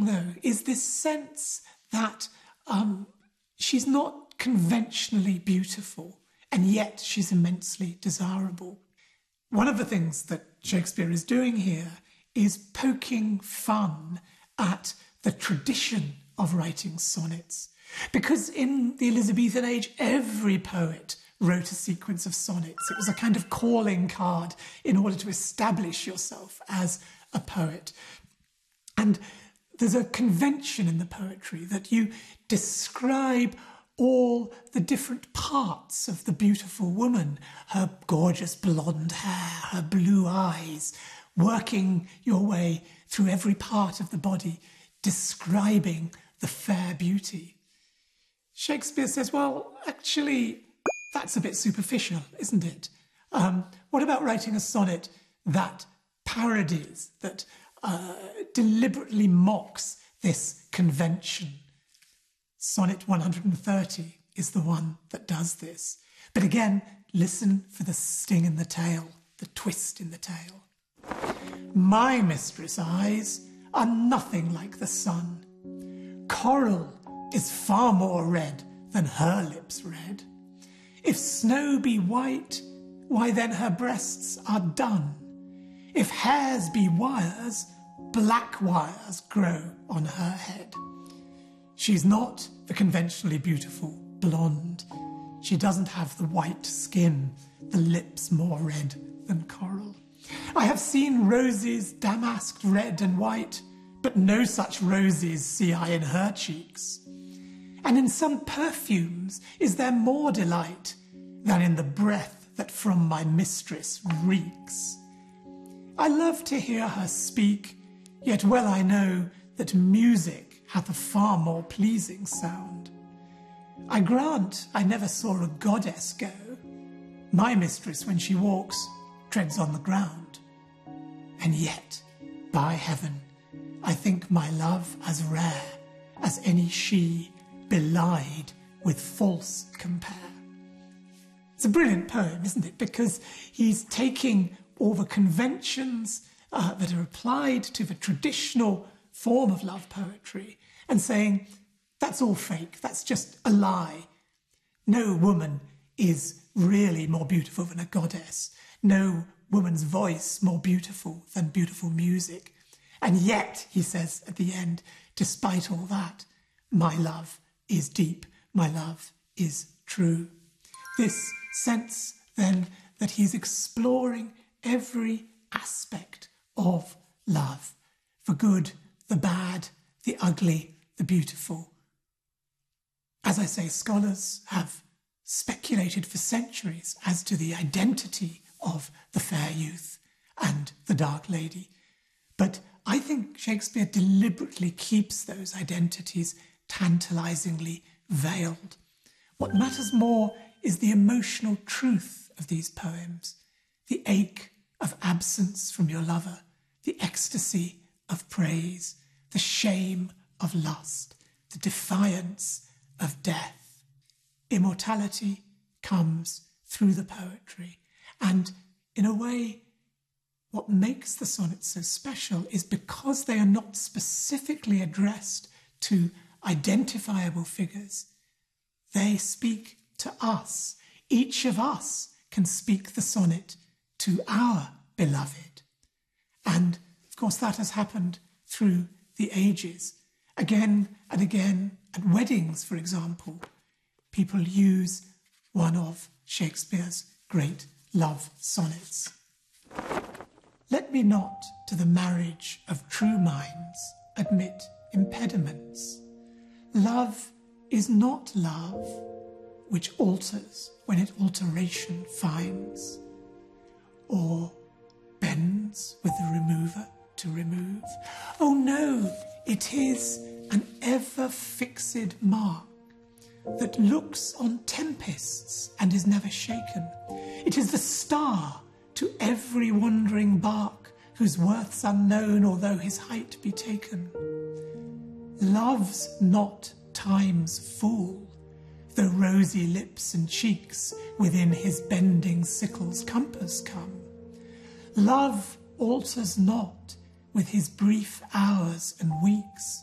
striking, though, is this sense that she's not conventionally beautiful, and yet she's immensely desirable. One of the things that Shakespeare is doing here is poking fun at the tradition of writing sonnets. Because in the Elizabethan age, every poet wrote a sequence of sonnets. It was a kind of calling card in order to establish yourself as a poet. And there's a convention in the poetry that you describe all the different parts of the beautiful woman, her gorgeous blonde hair, her blue eyes, working your way through every part of the body, describing the fair beauty. Shakespeare says, well, actually, that's a bit superficial, isn't it? What about writing a sonnet that parodies, that deliberately mocks this convention? Sonnet 130 is the one that does this. But again, listen for the sting in the tail, the twist in the tail. My mistress' eyes are nothing like the sun. Coral is far more red than her lips red. If snow be white, why then her breasts are dun. If hairs be wires, black wires grow on her head. She's not the conventionally beautiful blonde. She doesn't have the white skin, the lips more red than coral. I have seen roses damasked red and white, but no such roses see I in her cheeks. And in some perfumes is there more delight than in the breath that from my mistress reeks. I love to hear her speak, yet well I know that music hath a far more pleasing sound. I grant I never saw a goddess go. My mistress, when she walks, treads on the ground. And yet, by heaven, I think my love as rare as any she belied with false compare. It's a brilliant poem, isn't it? Because he's taking all the conventions that are applied to the traditional form of love poetry and saying, that's all fake, that's just a lie. No woman is really more beautiful than a goddess. No woman's voice more beautiful than beautiful music. And yet, he says at the end, despite all that, my love is deep, my love is true. This sense, then, that he's exploring every aspect of love, the good, the bad, the ugly, the beautiful. As I say, scholars have speculated for centuries as to the identity of the fair youth and the dark lady. But I think Shakespeare deliberately keeps those identities tantalizingly veiled. What matters more is the emotional truth of these poems, the ache of absence from your lover, the ecstasy of praise, the shame of lust, the defiance of death. Immortality comes through the poetry, and in a way, what makes the sonnets so special is because they are not specifically addressed to identifiable figures. They speak to us. Each of us can speak the sonnet to our beloved. And, of course, that has happened through the ages. Again and again, at weddings, for example, people use one of Shakespeare's great love sonnets. Let me not to the marriage of true minds admit impediments. Love is not love, which alters when it alteration finds, or bends with the remover to remove. Oh no, it is an ever-fixed mark that looks on tempests and is never shaken. It is the star to every wandering bark, whose worth's unknown, although his height be taken. Love's not time's fool, though rosy lips and cheeks within his bending sickle's compass come. Love alters not with his brief hours and weeks.